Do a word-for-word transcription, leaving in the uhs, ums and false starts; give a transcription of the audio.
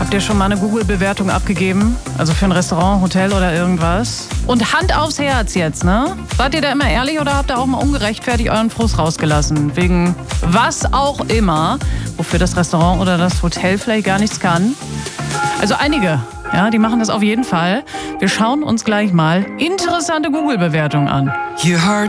Habt ihr schon mal eine Google-Bewertung abgegeben? Also für ein Restaurant, Hotel oder irgendwas? Und Hand aufs Herz jetzt, ne? Seid ihr da immer ehrlich oder habt ihr auch mal ungerechtfertigt euren Frust rausgelassen? Wegen was auch immer, wofür das Restaurant oder das Hotel vielleicht gar nichts kann? Also einige, ja, die machen das auf jeden Fall. Wir schauen uns gleich mal interessante Google-Bewertungen an. You heard